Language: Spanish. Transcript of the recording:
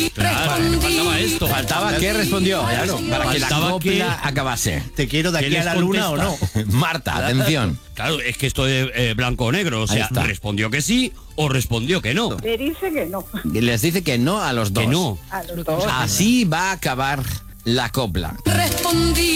Claro, faltaba esto. Faltaba que respondió, claro, para que la Faltaba copla acabase. ¿Te quiero de ¿Qué aquí a les la luna o no? contesta? Marta, atención. Claro, es que esto de blanco o negro, o Ahí sea, está. respondió que sí o respondió que no. Le dice que no. Les dice que no a los dos. Que no. A los dos. Así va a acabar la copla. Respondí